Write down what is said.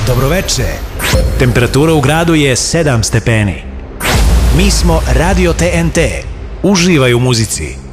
Dobroveče. Temperatura u gradu je 7 stepeni. Mi smo Radio TNT. Uživaj u muzici.